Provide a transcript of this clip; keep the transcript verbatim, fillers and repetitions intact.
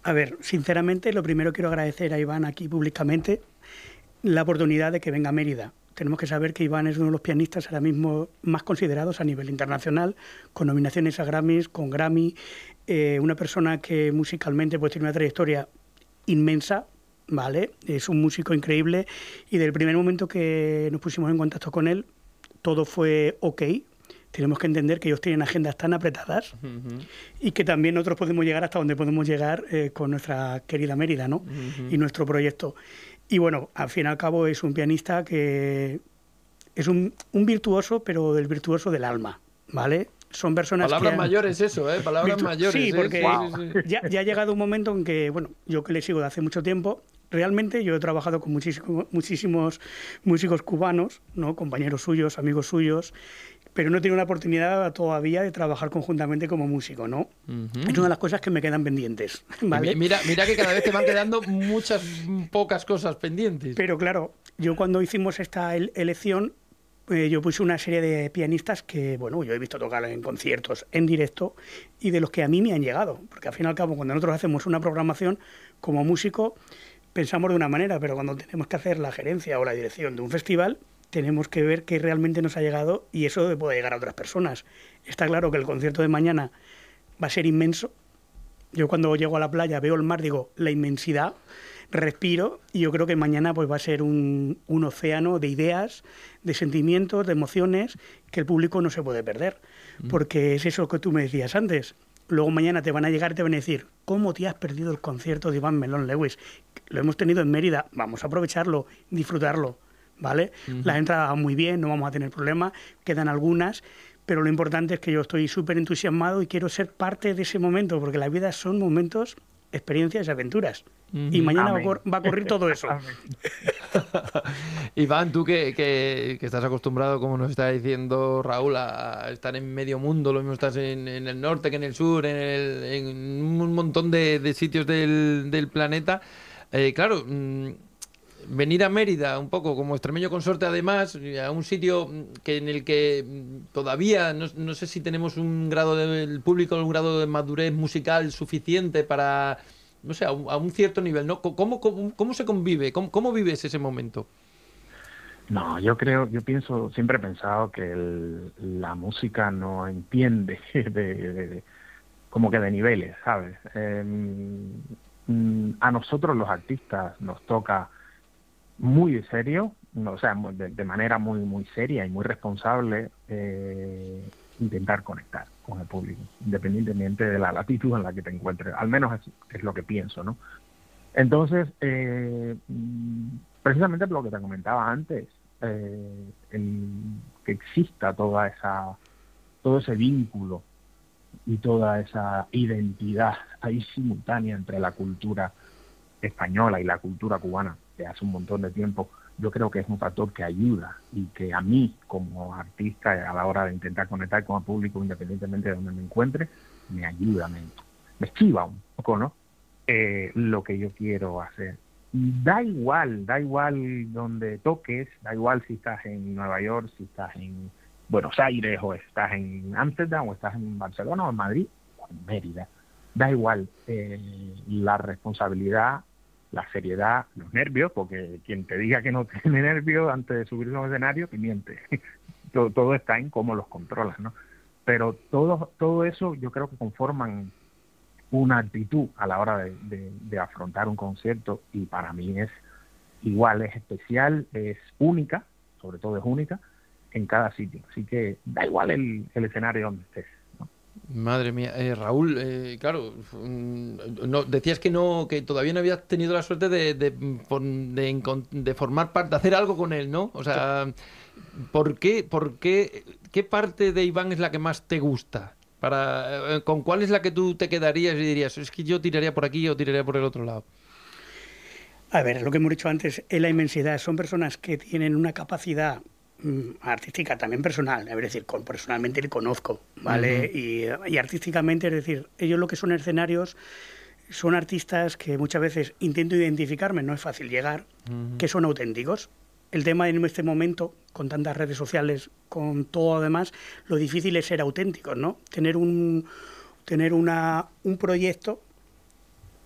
A ver, sinceramente, lo primero quiero agradecer a Iván aquí públicamente la oportunidad de que venga a Mérida. Tenemos que saber que Iván es uno de los pianistas ahora mismo más considerados a nivel internacional, con nominaciones a Grammys, con Grammy, eh, una persona que musicalmente pues tiene una trayectoria inmensa, ¿vale? Es un músico increíble y del primer momento que nos pusimos en contacto con él, todo fue ok. Tenemos que entender que ellos tienen agendas tan apretadas uh-huh. y que también nosotros podemos llegar hasta donde podemos llegar eh, con nuestra querida Mérida, ¿no? Uh-huh. Y nuestro proyecto. Y bueno, al fin y al cabo es un pianista que es un, un virtuoso, pero del virtuoso del alma, ¿vale? Son personas Palabras que han... mayores eso, ¿eh? Palabras Virtu... mayores. Sí, porque ¿eh? wow. sí, sí, sí. Ya, ya ha llegado un momento en que, bueno, yo que le sigo de hace mucho tiempo, realmente yo he trabajado con muchísimos, muchísimos músicos cubanos, ¿no? Compañeros suyos, amigos suyos, pero no he tenido la oportunidad todavía de trabajar conjuntamente como músico, ¿no? Uh-huh. Es una de las cosas que me quedan pendientes, ¿vale? Mira, mira que cada vez te van quedando muchas, pocas cosas pendientes. Pero claro, yo cuando hicimos esta elección, eh, yo puse una serie de pianistas que, bueno, yo he visto tocar en conciertos, en directo, y de los que a mí me han llegado. Porque al fin y al cabo, cuando nosotros hacemos una programación, como músico, pensamos de una manera, pero cuando tenemos que hacer la gerencia o la dirección de un festival, tenemos que ver qué realmente nos ha llegado y eso puede llegar a otras personas. Está claro que el concierto de mañana va a ser inmenso. Yo cuando llego a la playa veo el mar, digo, la inmensidad, respiro y yo creo que mañana pues va a ser un, un océano de ideas, de sentimientos, de emociones que el público no se puede perder. Mm. Porque es eso que tú me decías antes. Luego mañana te van a llegar y te van a decir, ¿cómo te has perdido el concierto de Iván Melón Lewis? Lo hemos tenido en Mérida, vamos a aprovecharlo, disfrutarlo. ¿Vale? Uh-huh. Las entradas muy bien, no vamos a tener problemas, quedan algunas, pero lo importante es que yo estoy súper entusiasmado y quiero ser parte de ese momento, porque la vida son momentos, experiencias y aventuras. Uh-huh. Y mañana va a, cor- va a ocurrir todo eso. Iván, tú que, que, que estás acostumbrado, como nos está diciendo Raúl, a estar en medio mundo, lo mismo estás en, en el norte que en el sur, en, el, en un montón de, de sitios del, del planeta, eh, claro... Mmm, venir a Mérida un poco como extremeño consorte, además, a un sitio que en el que todavía no, no sé si tenemos un grado del público, un grado de madurez musical suficiente para, no sé, a un, a un cierto nivel, ¿no? ¿Cómo, cómo, cómo se convive? ¿Cómo, cómo vives ese momento? No, yo creo, yo pienso, siempre he pensado que el, la música no entiende de, de, de, como que de niveles, ¿sabes? Eh, a nosotros los artistas nos toca muy de serio, o sea, de, de manera muy muy seria y muy responsable, eh, intentar conectar con el público, independientemente de la latitud en la que te encuentres. Al menos es, es lo que pienso, ¿no? Entonces, eh, precisamente por lo que te comentaba antes, eh, el, que exista toda esa, todo ese vínculo y toda esa identidad ahí simultánea entre la cultura española y la cultura cubana de hace un montón de tiempo, yo creo que es un factor que ayuda y que a mí como artista a la hora de intentar conectar con el público independientemente de donde me encuentre, me ayuda, me, me esquiva un poco, ¿no? Eh, lo que yo quiero hacer. Da igual, da igual donde toques, da igual si estás en Nueva York, si estás en Buenos Aires o estás en Ámsterdam o estás en Barcelona o en Madrid o en Mérida. Da igual, eh, la responsabilidad, la seriedad, los nervios, porque quien te diga que no tiene nervios antes de subirse a un escenario, te miente. todo, todo está en cómo los controlas, ¿no? Pero todo, todo eso yo creo que conforman una actitud a la hora de, de, de afrontar un concierto y para mí es igual, es especial, es única, sobre todo es única, en cada sitio. Así que da igual el, el escenario donde estés. Madre mía, eh, Raúl, eh, claro, no, decías que no, que todavía no habías tenido la suerte de, de, de, de formar parte, de hacer algo con él, ¿no? O sea, ¿por qué, por qué, qué parte de Iván es la que más te gusta? Para, eh, ¿con cuál es la que tú te quedarías y dirías, es que yo tiraría por aquí o tiraría por el otro lado? A ver, lo que hemos dicho antes, es la inmensidad. Son personas que tienen una capacidad artística, también personal, es decir, con, personalmente le conozco, ¿vale? Uh-huh. y, y artísticamente, es decir, ellos lo que son escenarios son artistas que muchas veces intento identificarme, no es fácil llegar, uh-huh. que son auténticos. El tema en este momento, con tantas redes sociales, con todo lo demás, lo difícil es ser auténticos, ¿no? Tener un, tener una, un proyecto